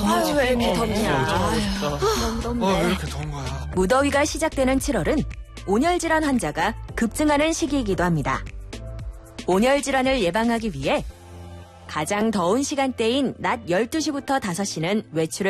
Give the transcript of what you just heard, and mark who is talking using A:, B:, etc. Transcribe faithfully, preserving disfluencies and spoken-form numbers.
A: 아유, 왜 이렇게
B: 어,
A: 덥냐.
B: 어쩌고 싶다.
A: 너무 덥네.
B: 어, 왜 이렇게 더운 거야?
C: 무더위가 시작되는 칠월은 온열 질환 환자가 급증하는 시기이기도 합니다. 온열 질환을 예방하기 위해 가장 더운 시간대인 낮 열두 시부터 다섯 시는 외출을